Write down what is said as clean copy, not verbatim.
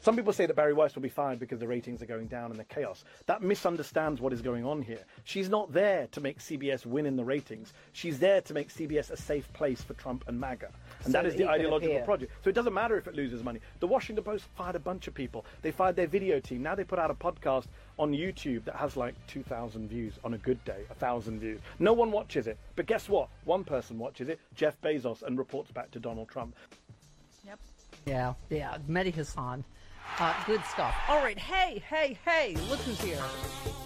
Some people say that Barry Weiss will be fired because the ratings are going down and the chaos. That misunderstands what is going on here. She's not there to make CBS win in the ratings. She's there to make CBS a safe place for Trump and MAGA. And that is the ideological project. So it doesn't matter if it loses money. The Washington Post fired a bunch of people. They fired their video team. Now they put out a podcast on YouTube that has like 2,000 views on a good day, 1,000 views. No one watches it. But guess what? One person watches it, Jeff Bezos, and reports back to Donald Trump. Yep. Yeah, Mehdi Hasan. Good stuff. All right, hey, look who's here.